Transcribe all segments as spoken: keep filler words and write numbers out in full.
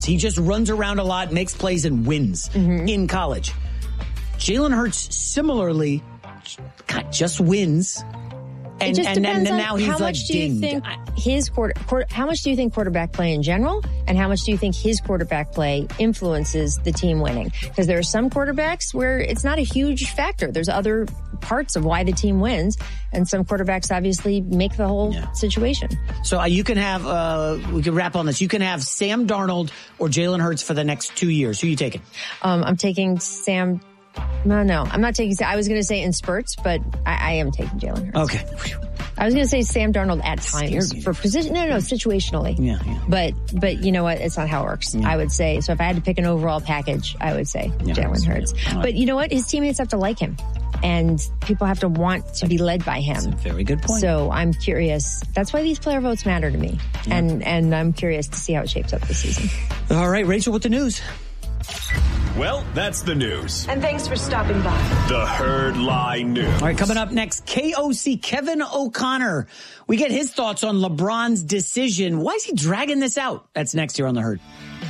He just runs around a lot, makes plays, and wins mm-hmm. in college. Jalen Hurts, similarly, God, just wins. And, it just and, depends and now on he's how like much do you dinged. think his quarter, quarter, how much do you think quarterback play in general, and how much do you think his quarterback play influences the team winning? Because there are some quarterbacks where it's not a huge factor. There's other parts of why the team wins, and some quarterbacks obviously make the whole yeah. situation. So uh, you can have, uh, we can wrap on this. You can have Sam Darnold or Jalen Hurts for the next two years. Who are you taking? Um, I'm taking Sam. No, no, I'm not taking. I was going to say in spurts, but I, I am taking Jalen Hurts. Okay. I was going to say Sam Darnold at times for position. No, no, no, situationally. Yeah, yeah. But, but you know what? It's not how it works. Yeah. I would say. So if I had to pick an overall package, I would say yeah, Jalen Hurts. Right. But you know what? His teammates have to like him, and people have to want to be led by him. That's a very good point. So I'm curious. That's why these player votes matter to me, yeah. and and I'm curious to see how it shapes up this season. All right, Rachel, with the news. Well, that's the news. And thanks for stopping by. The Herd Lie News. All right, coming up next, K O C Kevin O'Connor. We get his thoughts on LeBron's decision. Why is he dragging this out? That's next here on The Herd.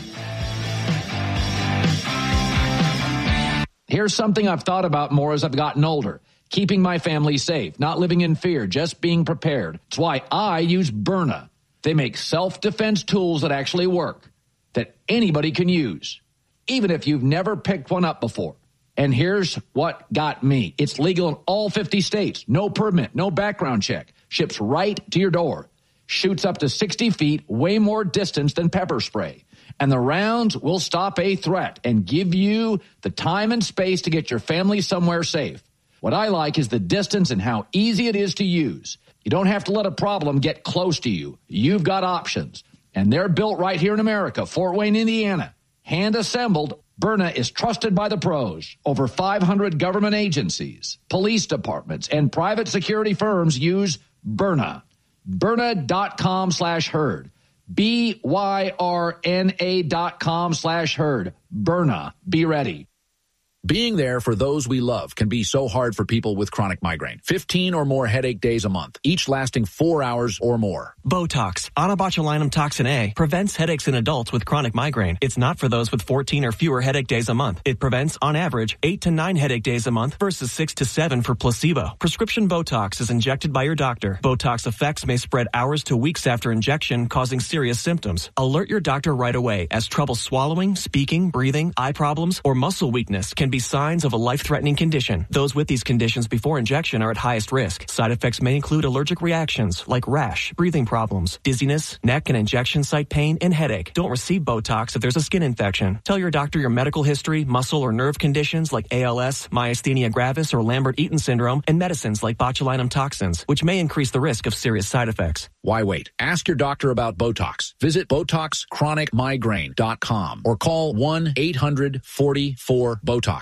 Here's something I've thought about more as I've gotten older. Keeping my family safe, not living in fear, just being prepared. It's why I use Byrna. They make self-defense tools that actually work, that anybody can use, even if you've never picked one up before. And here's what got me. It's legal in all fifty states. No permit, no background check. Ships right to your door. Shoots up to sixty feet, way more distance than pepper spray. And the rounds will stop a threat and give you the time and space to get your family somewhere safe. What I like is the distance and how easy it is to use. You don't have to let a problem get close to you. You've got options. And they're built right here in America, Fort Wayne, Indiana. Hand-assembled, Byrna is trusted by the pros. Over five hundred government agencies, police departments, and private security firms use Byrna. Byrna.com slash herd. B Y R N A dot com slash herd. Byrna. Be ready. Being there for those we love can be so hard for people with chronic migraine. fifteen or more headache days a month, each lasting four hours or more. Botox, onabotulinum toxin A, prevents headaches in adults with chronic migraine. It's not for those with fourteen or fewer headache days a month. It prevents, on average, eight to nine headache days a month versus six to seven for placebo. Prescription Botox is injected by your doctor. Botox effects may spread hours to weeks after injection, causing serious symptoms. Alert your doctor right away, as trouble swallowing, speaking, breathing, eye problems, or muscle weakness can be signs of a life-threatening condition. Those with these conditions before injection are at highest risk. Side effects may include allergic reactions like rash, breathing problems, dizziness, neck and injection site pain, and headache. Don't receive Botox if there's a skin infection. Tell your doctor your medical history, muscle or nerve conditions like A L S, myasthenia gravis, or Lambert-Eaton syndrome, and medicines like botulinum toxins, which may increase the risk of serious side effects. Why wait? Ask your doctor about Botox. Visit Botox Chronic Migraine dot com or call one eight hundred forty-four BOTOX.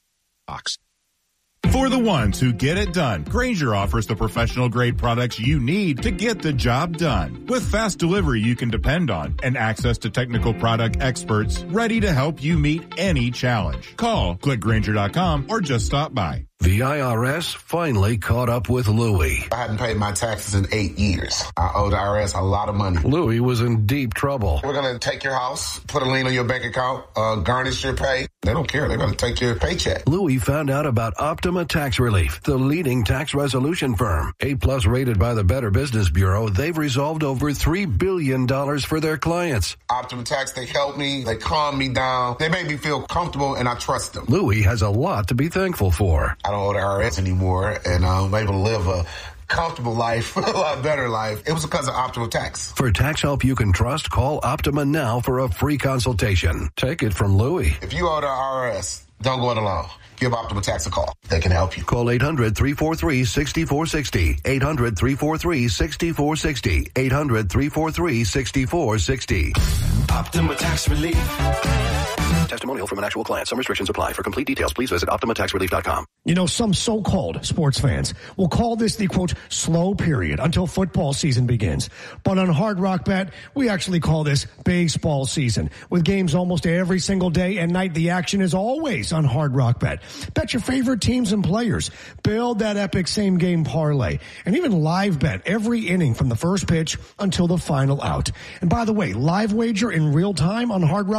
For the ones who get it done, Grainger offers the professional-grade products you need to get the job done. With fast delivery you can depend on and access to technical product experts ready to help you meet any challenge. Call, click Grainger dot com, or just stop by. The I R S finally caught up with Louie. I hadn't paid my taxes in eight years. I owe the I R S a lot of money. Louie was in deep trouble. We're going to take your house, put a lien on your bank account, uh, garnish your pay. They don't care. They're going to take your paycheck. Louie found out about Optima Tax Relief, the leading tax resolution firm. A-plus rated by the Better Business Bureau, they've resolved over three billion dollars for their clients. Optima Tax, they help me. They calm me down. They make me feel comfortable, and I trust them. Louie has a lot to be thankful for. I don't owe the I R S anymore, and I'm able to live a comfortable life, a lot better life. It was because of Optima Tax. For tax help you can trust, call Optima now for a free consultation. Take it from Louie. If you owe the I R S, don't go it alone. Give Optima Tax a call. They can help you. Call eight hundred, three four three, six four six zero. eight hundred, three four three, six four six zero. eight hundred, three four three, six four six zero. Optima Tax Relief. Testimonial from an actual client. Some restrictions apply. For complete details, please visit Optima Tax Relief dot com. You know, some so-called sports fans will call this the, quote, slow period until football season begins. But on Hard Rock Bet, we actually call this baseball season. With games almost every single day and night, the action is always on Hard Rock Bet. Bet your favorite teams and players. Build that epic same-game parlay. And even live bet every inning from the first pitch until the final out. And by the way, live wager in real time on Hard Rock